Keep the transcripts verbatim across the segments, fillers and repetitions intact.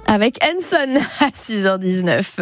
avec Hanson à six heures dix-neuf.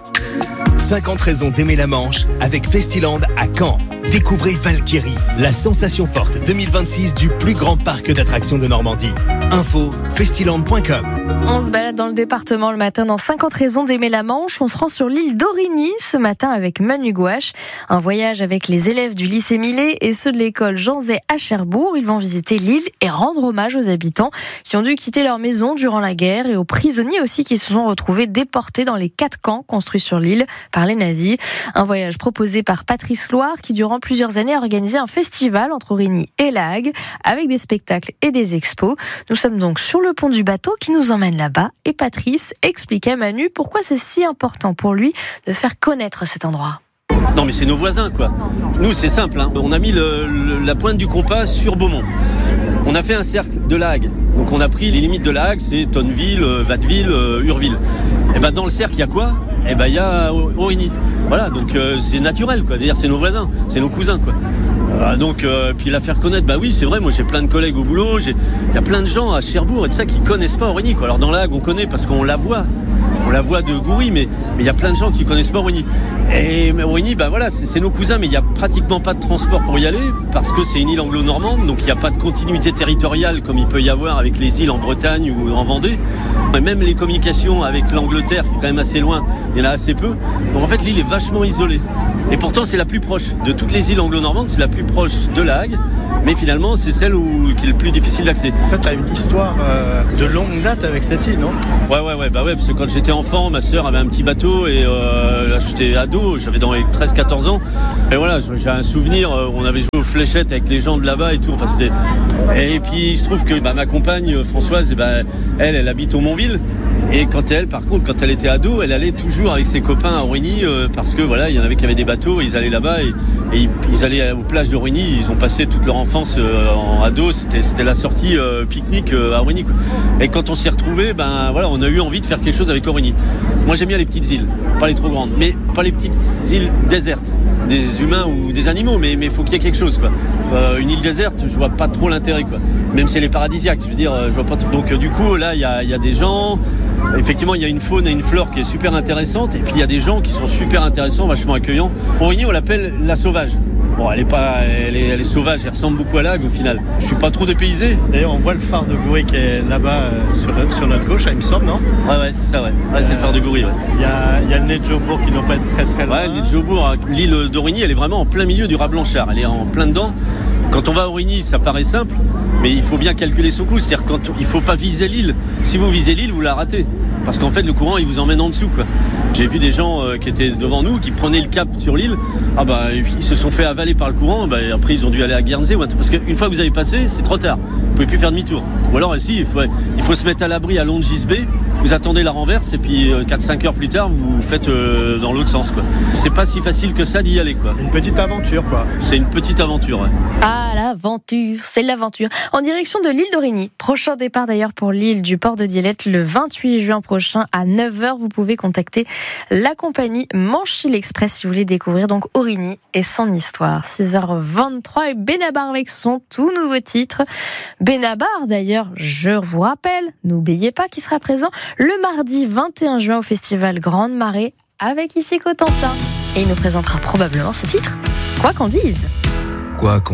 cinquante raisons d'aimer la Manche avec Festiland à Caen. Découvrez Valkyrie, la sensation forte deux mille vingt-six du plus grand parc d'attractions de Normandie. Info festiland point com. On se balade dans le département le matin dans cinquante raisons d'aimer la Manche. On se rend sur l'île d'Origny ce matin avec Manu Gouache. Un voyage avec les élèves du lycée Millet et ceux de l'école Jean Zay à Cherbourg. Ils vont visiter l'île et rendre hommage aux habitants qui ont dû quitter leur maison durant la guerre et aux prisonniers aussi qui se sont retrouvés déportés dans les quatre camps construits sur l'île par les nazis. Un voyage proposé par Patrice Loire qui durant plusieurs années a organisé un festival entre Origny et La Hague avec des spectacles et des expos. Nous sommes donc sur le pont du bateau qui nous emmène là-bas et Patrice explique à Manu pourquoi c'est si important pour lui de faire connaître cet endroit. Non mais c'est nos voisins quoi. Nous c'est simple, hein. On a mis le, le, la pointe du compas sur Beaumont. On a fait un cercle de La Hague. Donc on a pris les limites de La Hague, c'est Tonneville, Watteville, Urville. Et ben dans le cercle il y a quoi ? Et ben il y a Origny. Voilà, donc euh, c'est naturel quoi. C'est-à-dire c'est nos voisins, c'est nos cousins quoi. Euh, donc euh, puis la faire connaître, bah oui c'est vrai. Moi j'ai plein de collègues au boulot. J'ai... Il y a plein de gens à Cherbourg et tout ça qui connaissent pas Origny quoi. Alors dans La Hague on connaît parce qu'on la voit. On la voit de Goury, mais il y a plein de gens qui connaissent pas Origny. Et Origny, ben voilà, c'est, c'est nos cousins, mais il n'y a pratiquement pas de transport pour y aller, parce que c'est une île anglo-normande, donc il n'y a pas de continuité territoriale comme il peut y avoir avec les îles en Bretagne ou en Vendée. Et même les communications avec l'Angleterre, qui est quand même assez loin, il y en a assez peu. Donc en fait, l'île est vachement isolée. Et pourtant, c'est la plus proche. De toutes les îles anglo-normandes, c'est la plus proche de La Hague. Mais finalement, c'est celle où, qui est le plus difficile d'accès. En fait, tu as une histoire euh, de longue date avec cette île, non ? Ouais, ouais, ouais, bah ouais, parce que quand j'étais enfant, ma sœur avait un petit bateau et euh, là, j'étais ado, j'avais dans les treize quatorze ans. Et voilà, j'ai un souvenir, on avait joué aux fléchettes avec les gens de là-bas et tout. Enfin, c'était... Et puis, il se trouve que bah, ma compagne, Françoise, bah, elle, elle habite au Montville. Et quand elle, par contre, quand elle était ado, elle allait toujours avec ses copains à Origny euh, parce que voilà, il y en avait qui avaient des bateaux, et ils allaient là-bas et, et ils, ils allaient aux plages d'Origny. Ils ont passé toute leur enfance euh, en ado. C'était, c'était la sortie euh, pique-nique euh, à Origny, quoi. Et quand on s'y retrouvait, ben voilà, on a eu envie de faire quelque chose avec Origny. Moi, j'aime bien les petites îles, pas les trop grandes, mais pas les petites îles désertes, des humains ou des animaux, mais mais faut qu'il y ait quelque chose, quoi. Euh, une île déserte, je vois pas trop l'intérêt, quoi. Même si elle est paradisiaque, je veux dire, je vois pas trop. Donc euh, du coup, là, il y a, y a des gens. Effectivement, il y a une faune et une flore qui est super intéressante. Et puis, il y a des gens qui sont super intéressants, vachement accueillants. Origny, on l'appelle la sauvage. Bon, elle est pas, elle est, elle est sauvage, elle ressemble beaucoup à La Hague au final. Je suis pas trop dépaysé. D'ailleurs, on voit le phare de Goury qui est là-bas euh, sur, sur notre gauche, il me semble, non ? Ouais, ouais, c'est ça, ouais. Ouais, c'est euh, le phare de Goury, ouais. Il y a, y a le nez de Jobourg qui ne doit pas être très très loin. Ouais, le nez de Jobourg, l'île d'Origny, elle est vraiment en plein milieu du Raz Blanchard. Elle est en plein dedans. Quand on va à Origny, ça paraît simple, mais il faut bien calculer son coût. C'est-à-dire quand il faut pas viser l'île. Si vous visez l'île, vous la ratez. Parce qu'en fait, le courant, il vous emmène en dessous, quoi. J'ai vu des gens euh, qui étaient devant nous, qui prenaient le cap sur l'île. Ah bah, ils se sont fait avaler par le courant. Bah, après, ils ont dû aller à Guernsey. Parce qu'une fois que vous avez passé, c'est trop tard. Vous pouvez plus faire demi-tour. Ou alors, ici, il faut, il faut se mettre à l'abri à Longis-Bay. Vous attendez la renverse et puis euh, quatre cinq heures plus tard, vous faites euh, dans l'autre sens, quoi. C'est pas si facile que ça d'y aller, quoi. Une petite aventure, quoi. C'est une petite aventure, ouais. Ah, l'aventure, c'est l'aventure. En direction de l'île d'Origny. Prochain départ d'ailleurs pour l'île du port de Dielette le vingt-huit juin prochain à neuf heures. Vous pouvez contacter la compagnie Manchil Express si vous voulez découvrir donc Origny et son histoire. six heures vingt-trois et Benabar avec son tout nouveau titre. Benabar d'ailleurs, je vous rappelle, n'oubliez pas qu'il sera présent le mardi vingt et un juin au festival Grande Marée avec ici Cotentin. Et il nous présentera probablement ce titre, quoi qu'on dise. Quoi qu'on